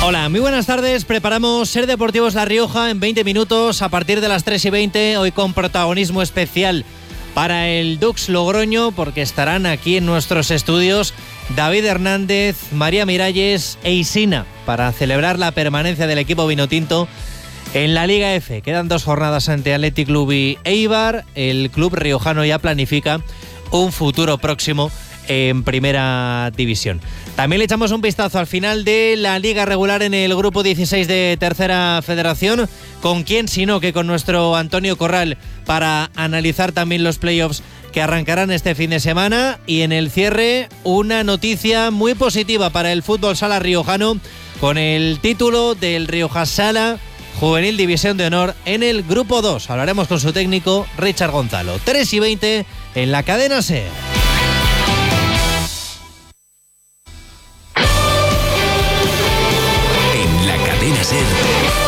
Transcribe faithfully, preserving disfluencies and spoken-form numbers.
Hola, muy buenas tardes. Preparamos Ser Deportivos La Rioja en veinte minutos a partir de las tres y veinte, hoy con protagonismo especial para el Dux Logroño, porque estarán aquí en nuestros estudios David Hernández, María Miralles e Isina para celebrar la permanencia del equipo vinotinto en la Liga F. Quedan dos jornadas ante Athletic Club y Eibar. El club riojano ya planifica un futuro próximo en Primera División. También le echamos un vistazo al final de la Liga Regular en el Grupo dieciséis de Tercera Federación. ¿Con quién sino que con nuestro Antonio Corral para analizar también los playoffs que arrancarán este fin de semana? Y en el cierre, una noticia muy positiva para el fútbol sala riojano con el título del Rioja Sala Juvenil División de Honor en el Grupo dos. Hablaremos con su técnico Richard Gonzalo. tres y veinte en la cadena SER.